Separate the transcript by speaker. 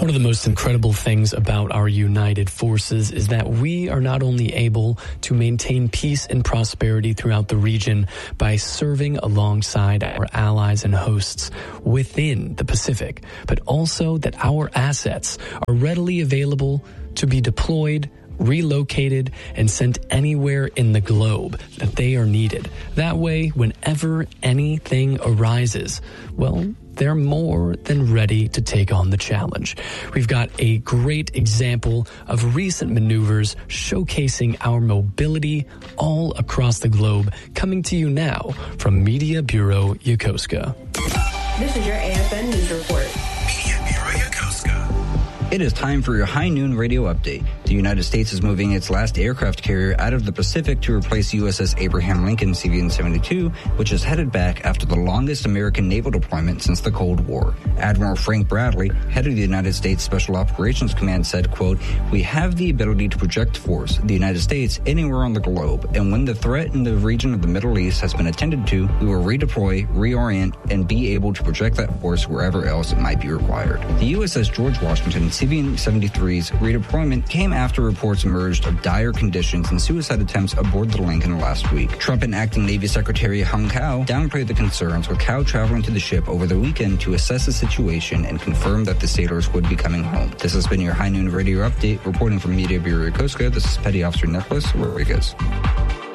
Speaker 1: One of the most incredible things about our united forces is that we are not only able to maintain peace and prosperity throughout the region by serving alongside our allies and hosts within the Pacific, but also that our assets are readily available to be deployed, relocated, and sent anywhere in the globe that they are needed. That way, whenever anything arises, well, they're more than ready to take on the challenge. We've got a great example of recent maneuvers showcasing our mobility all across the globe, coming to you now from Media Bureau Yokosuka.
Speaker 2: This is your AFN News Report.
Speaker 3: Media Bureau Yokosuka.
Speaker 4: It is time for your High Noon Radio Update. The United States is moving its last aircraft carrier out of the Pacific to replace USS Abraham Lincoln CVN-72, which is headed back after the longest American naval deployment since the Cold War. Admiral Frank Bradley, head of the United States Special Operations Command, said, quote, "We have the ability to project force, the United States, anywhere on the globe, and when the threat in the region of the Middle East has been attended to, we will redeploy, reorient, and be able to project that force wherever else it might be required." The USS George Washington CVN-73's redeployment came after reports emerged of dire conditions and suicide attempts aboard the Lincoln last week. Trump and acting Navy Secretary Hung Kao downplayed the concerns, with Kao traveling to the ship over the weekend to assess the situation and confirm that the sailors would be coming home. This has been your High Noon Radio Update. Reporting from Media Bureau Yokosuka, this is Petty Officer Nicholas Rodriguez.